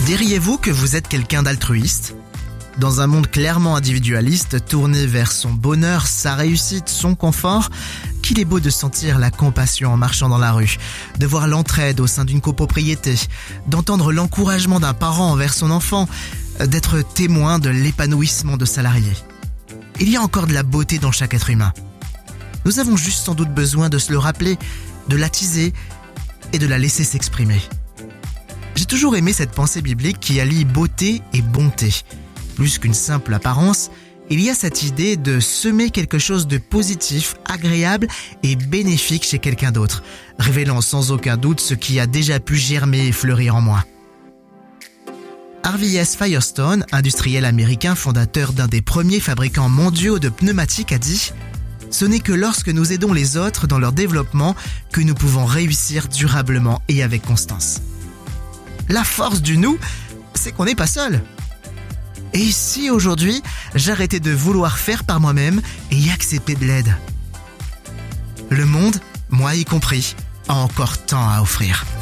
Diriez-vous que vous êtes quelqu'un d'altruiste ? Dans un monde clairement individualiste, tourné vers son bonheur, sa réussite, son confort, qu'il est beau de sentir la compassion en marchant dans la rue, de voir l'entraide au sein d'une copropriété, d'entendre l'encouragement d'un parent envers son enfant, d'être témoin de l'épanouissement de salariés. Il y a encore de la beauté dans chaque être humain. Nous avons juste sans doute besoin de se le rappeler, de l'attiser et de la laisser s'exprimer. J'ai toujours aimé cette pensée biblique qui allie beauté et bonté. Plus qu'une simple apparence, il y a cette idée de semer quelque chose de positif, agréable et bénéfique chez quelqu'un d'autre, révélant sans aucun doute ce qui a déjà pu germer et fleurir en moi. Harvey S. Firestone, industriel américain fondateur d'un des premiers fabricants mondiaux de pneumatiques, a dit « Ce n'est que lorsque nous aidons les autres dans leur développement que nous pouvons réussir durablement et avec constance. » La force du nous, c'est qu'on n'est pas seul. Et si aujourd'hui, j'arrêtais de vouloir faire par moi-même et y accepter de l'aide ? Le monde, moi y compris, a encore tant à offrir.